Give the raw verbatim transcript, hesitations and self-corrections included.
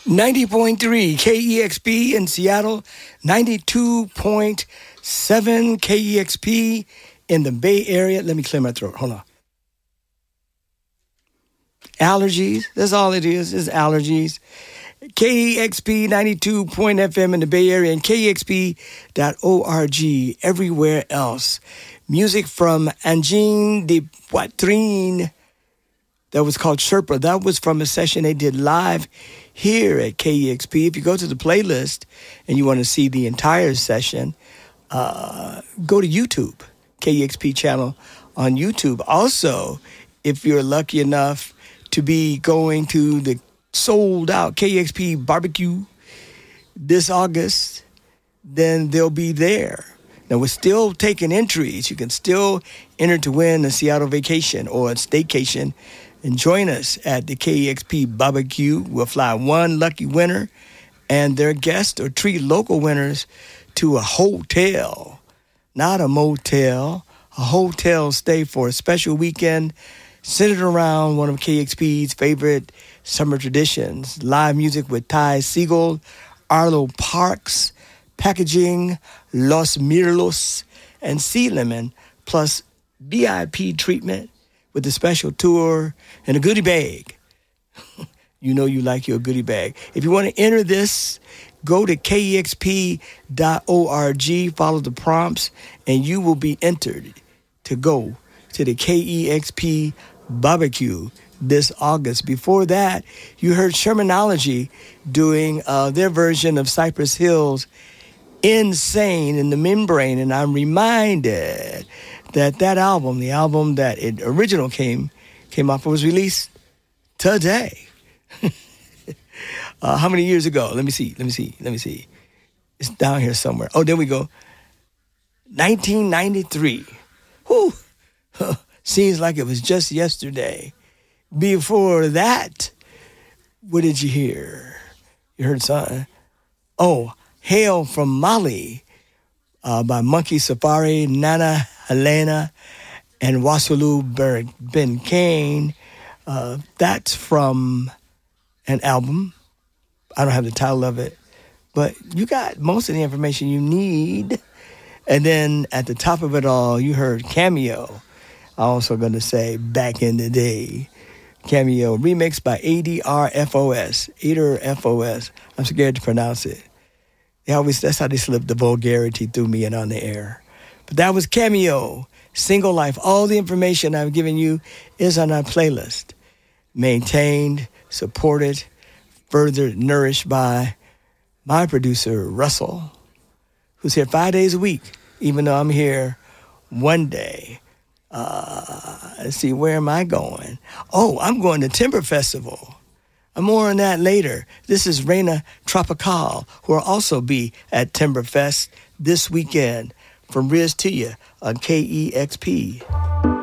ninety point three K E X P in Seattle, ninety-two point seven K E X P in the Bay Area. Let me clear my throat. Hold on. Allergies. That's all it is, is allergies. K E X P ninety-two point F M in the Bay Area and K E X P dot org everywhere else. Music from Angine de Poitrine. That was called Sherpa. That was from a session they did live here at K E X P. If you go to the playlist and you want to see the entire session, uh, go to YouTube, K E X P channel on YouTube. Also, if you're lucky enough to be going to the sold-out K E X P barbecue this August, then they'll be there. Now, we're still taking entries. You can still enter to win a Seattle vacation or a staycation. And join us at the K E X P barbecue. We'll fly one lucky winner and their guest or treat local winners to a hotel, not a motel, a hotel stay for a special weekend centered around one of K E X P's favorite summer traditions. Live music with Ty Siegel, Arlo Parks, packaging, Los Mirlos, and Sea Lemon, plus V I P treatment with a special tour and a goodie bag. You know you like your goodie bag. If you want to enter this, go to K E X P dot org, follow the prompts, and you will be entered to go to the K E X P barbecue this August. Before that, you heard Shermanology doing uh, their version of Cypress Hill's Insane in the Membrane, and I'm reminded that that album, the album that it original came came off, was released today. uh, how many years ago? Let me see. Let me see. Let me see. It's down here somewhere. Oh, there we go. nineteen ninety-three. Whew. Seems like it was just yesterday. Before that, what did you hear? You heard something? Oh, Hail from Mali uh, by Monkey Safari, Nana Helena, and Wasulu Ben Kane. Uh, that's from an album. I don't have the title of it, but you got most of the information you need. And then at the top of it all, you heard Cameo. I'm also going to say Back in the Day. Cameo, remixed by A D R F O S. A D R F O S. I'm scared to pronounce it. They always, that's how they slip the vulgarity through me and on the air. But that was Cameo, Single Life. All the information I've given you is on our playlist. Maintained, supported, further nourished by my producer, Russell, who's here five days a week, even though I'm here one day. Uh, let's see, where am I going? Oh, I'm going to Timber Festival. More on that later. This is Reina Tropical, who will also be at Timberfest this weekend. From Riz to you on K E X P.